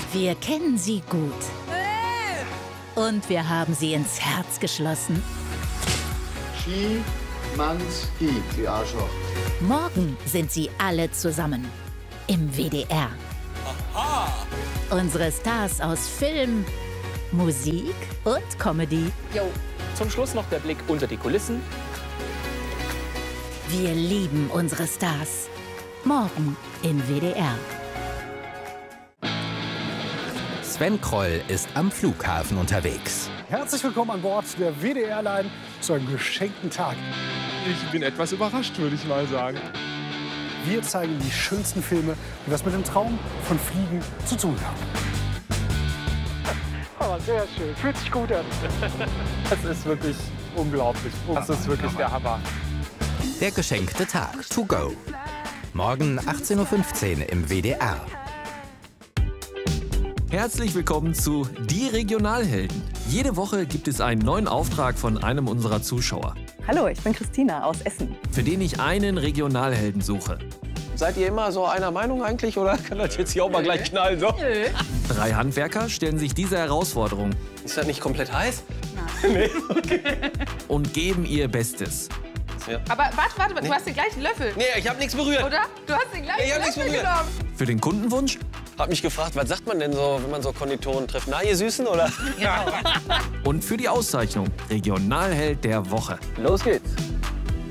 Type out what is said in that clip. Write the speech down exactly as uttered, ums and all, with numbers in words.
Wir kennen sie gut. Und wir haben sie ins Herz geschlossen. Schimanski, die Arschloch. Morgen sind sie alle zusammen. Im W D R. Aha. Unsere Stars aus Film, Musik und Comedy. Jo. Zum Schluss noch der Blick unter die Kulissen. Wir lieben unsere Stars. Morgen im W D R. Sven Kroll ist am Flughafen unterwegs. Herzlich willkommen an Bord der W D R-Line zu einem geschenkten Tag. Ich bin etwas überrascht, würde ich mal sagen. Wir zeigen die schönsten Filme, die was mit dem Traum von Fliegen zu tun haben. Aber sehr schön, fühlt sich gut an. Das ist wirklich unglaublich. Das ist wirklich der Hammer. Der geschenkte Tag to go. Morgen achtzehn Uhr fünfzehn im W D R. Herzlich willkommen zu Die Regionalhelden. Jede Woche gibt es einen neuen Auftrag von einem unserer Zuschauer, Hallo, ich bin Christina aus Essen. für den ich einen Regionalhelden suche. Seid ihr immer so einer Meinung eigentlich oder kann das jetzt hier auch mal gleich knallen? So? Drei Handwerker stellen sich dieser Herausforderung Ist das nicht komplett heiß? und geben ihr Bestes. Aber warte, warte, du hast den gleichen Löffel, Nee, ich hab nichts berührt. oder? Du hast den gleichen Ich hab nichts Löffel berührt. genommen. Für den Kundenwunsch Hab mich gefragt, was sagt man denn so, wenn man so Konditoren trifft? Na, ihr Süßen, oder? und für die Auszeichnung Regionalheld der Woche. Los geht's.